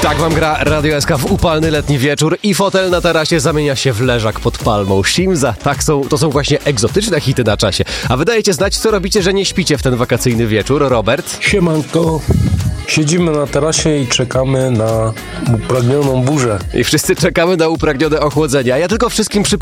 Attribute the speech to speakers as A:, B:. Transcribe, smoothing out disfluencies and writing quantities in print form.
A: Tak wam gra Radio SK w upalny letni wieczór i fotel na tarasie zamienia się w leżak pod palmą. Shimza, to są właśnie egzotyczne hity na czasie. A wy dajecie znać, co robicie, że nie śpicie w ten wakacyjny wieczór, Robert?
B: Siemanko, siedzimy na tarasie i czekamy na upragnioną burzę.
A: I wszyscy czekamy na upragnione ochłodzenie. A ja tylko wszystkim przypomnę,